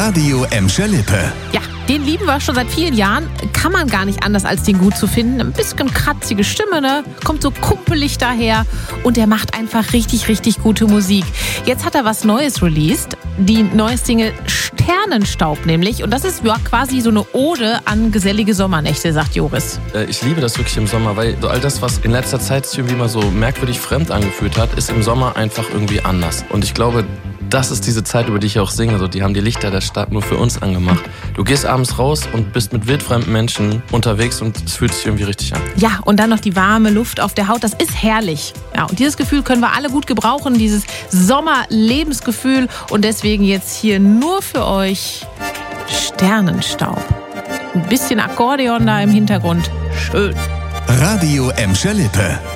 Radio Emscher Lippe. Ja, den lieben wir schon seit vielen Jahren. Kann man gar nicht anders, als den gut zu finden. Ein bisschen kratzige Stimme, ne? Kommt so kumpelig daher. Und er macht einfach richtig, richtig gute Musik. Jetzt hat er was Neues released. Die neue Single Sternenstaub nämlich. Und das ist ja quasi so eine Ode an gesellige Sommernächte, sagt Joris. Ich liebe das wirklich im Sommer, weil so all das, was in letzter Zeit sich irgendwie mal so merkwürdig fremd angefühlt hat, ist im Sommer einfach irgendwie anders. Und ich glaube, das ist diese Zeit, über die ich auch singe. So, die haben die Lichter der Stadt nur für uns angemacht. Du gehst abends raus und bist mit wildfremden Menschen unterwegs und es fühlt sich irgendwie richtig an. Ja, und dann noch die warme Luft auf der Haut, das ist herrlich. Ja, und dieses Gefühl können wir alle gut gebrauchen, dieses Sommerlebensgefühl. Und deswegen jetzt hier nur für euch Sternenstaub. Ein bisschen Akkordeon da im Hintergrund. Schön. Radio Emscher Lippe.